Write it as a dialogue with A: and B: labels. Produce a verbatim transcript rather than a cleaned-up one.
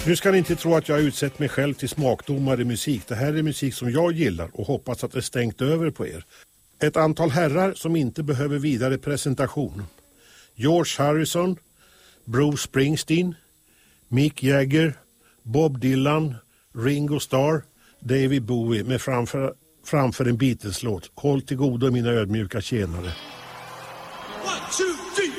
A: Nu ska ni inte tro att jag har utsett mig själv till smakdomare i musik. Det här är musik som jag gillar och hoppas att det stängt över på er. Ett antal herrar som inte behöver vidare presentation. George Harrison, Bruce Springsteen, Mick Jagger, Bob Dylan, Ringo Starr, David Bowie med framför, framför en Beatles-låt. Håll till godo mina ödmjuka tjänare.